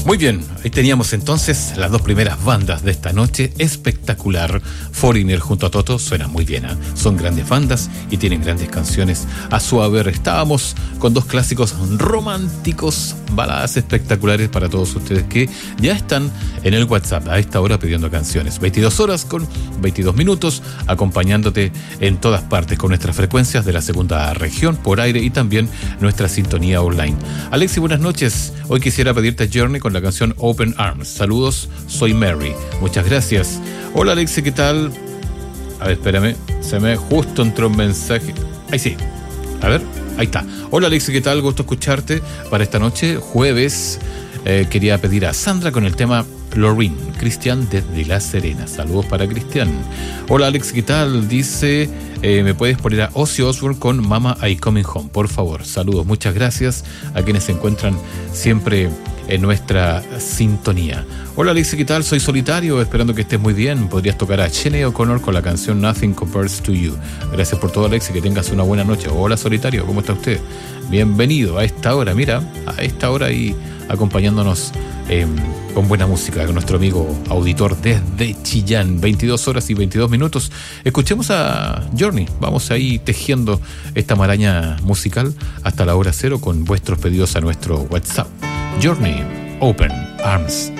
Muy bien, ahí teníamos entonces las dos primeras bandas de esta noche. Espectacular. Foreigner junto a Toto suena muy bien, ¿eh? Son grandes bandas y tienen grandes canciones a su haber. Estábamos con dos clásicos románticos, baladas espectaculares para todos ustedes que ya están en el WhatsApp a esta hora pidiendo canciones. 22 horas con 22 minutos, acompañándote en todas partes con nuestras frecuencias de la segunda región por aire y también nuestra sintonía online. Alexi, buenas noches. Hoy quisiera pedirte Journey con la canción Open Arms. Saludos, soy Mary. Muchas gracias. Hola Alexi, ¿qué tal? A ver, espérame, se me justo entró un mensaje. Ahí sí, a ver, ahí está. Hola Alexi, ¿qué tal? Gusto escucharte para esta noche, jueves. Quería pedir a Sandra con el tema Loreen, Cristian desde La Serena. Saludos para Cristian. Hola Alex, ¿qué tal? Dice, ¿me puedes poner a Ozzy Osbourne con Mama I Coming Home? Por favor, saludos, muchas gracias a quienes se encuentran siempre en nuestra sintonía. Hola Alex, ¿qué tal? Soy Solitario, esperando que estés muy bien. Podrías tocar a Sinead O'Connor con la canción Nothing Compares to You. Gracias por todo, Alex, y que tengas una buena noche. Hola Solitario, ¿cómo está usted? Bienvenido a esta hora, mira, a esta hora y acompañándonos con buena música, con nuestro amigo auditor desde Chillán. 22 horas y 22 minutos. Escuchemos a Journey. Vamos ahí tejiendo esta maraña musical hasta la hora cero con vuestros pedidos a nuestro WhatsApp. Journey, Open Arms.